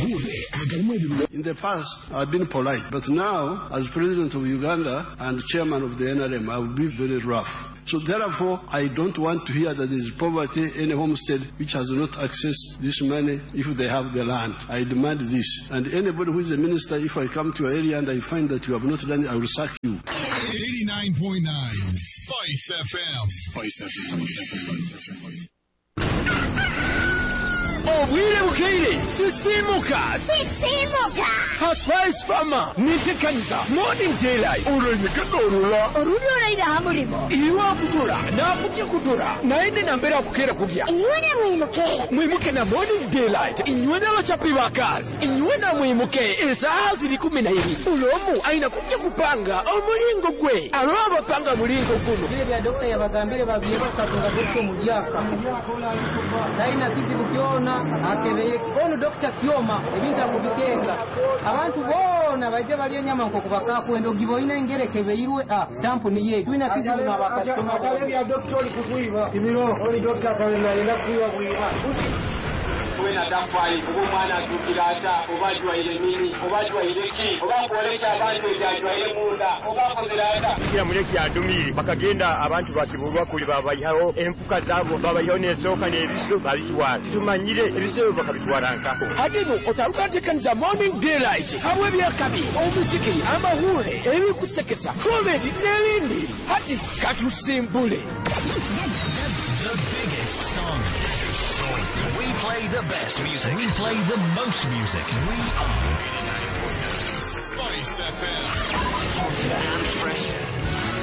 In the past, I've been polite, but now, as president of Uganda and chairman of the NRM, I will be very rough. So therefore, I don't want to hear that there is poverty in a homestead which has not accessed this money if they have the land. I demand this. And anybody who is a minister, if I come to your area and I find that you have not done it, I will sack you. 89.9 Spice FM. Spice FM. Obwire bukeire sisimuka Hasprice Farmer nitekaniza Morning Daylight olulora ira hamulimo iwa kutura nakubye kutura naende nambera kukera kugya inywe mwimuke na Morning Daylight inywe n'abachapi bakazi inywe na mwimuke esaha ziri 12 ulomu aina kubye kupanga omulingo gwe alaba panga mulingo guno bile bya doctor yabagambire babye bakatunga dokto mudyaka naina kizibu kiona akebeye ono Dr. Kioma ebinja kubitenga abantu bona baje bali enyama nko kubaka kwendo giboine ngereke beirwe stamp ni ye twina kizibu na bakastoma bya doctor kufuiva imiro oli doctor kalenda ina kuiwa kuiva wena dafai kubumana tukirata obajwa ile mini obajwa ile ki obakoleka abantu ejajwa ile munda obakozerata kya muleki adumiri bakagenda abantu bakibulwa kuli babayihawo empuka zabo babayihawo nesoka nebiso balitwala tumanyire ebiso bakabitwalanka hatino otaruka tekanza Morning Daylight hawe byakabi omusiki amahule ebikusekesa comedy nelindi hati katusimbule The biggest song. We play the best music. We play the most music. We are 89.9 Spice FM. Hot and fresh.